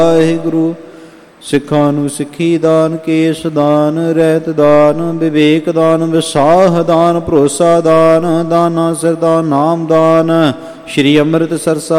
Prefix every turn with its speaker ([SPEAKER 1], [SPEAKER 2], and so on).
[SPEAKER 1] ਵਾਹਿਗੁਰੂ। ਸਿੱਖਾਂ ਨੂੰ ਸਿੱਖੀ ਦਾਨ, ਕੇਸ ਦਾਨ, ਰਹਿਤ ਦਾਨ, ਵਿਵੇਕ ਦਾਨ, ਵਿਸਾਹ ਦਾਨ, ਭਰੋਸਾ ਦਾਨ, ਦਾਨਾ ਸਰਦਾ ਨਾਮ ਦਾਨ। ਸ਼੍ਰੀ ਅੰਮ੍ਰਿਤਸਰ ਸਾਹਿਬ